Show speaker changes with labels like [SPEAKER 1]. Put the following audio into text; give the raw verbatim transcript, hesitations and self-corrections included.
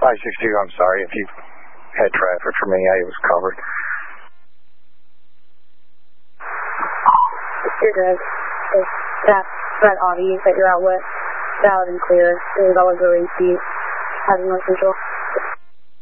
[SPEAKER 1] five six two, I'm sorry if you had traffic for me. I was covered.
[SPEAKER 2] You're good. It's that, that Audi that you're out with, valid and clear. It was all over East, having no control.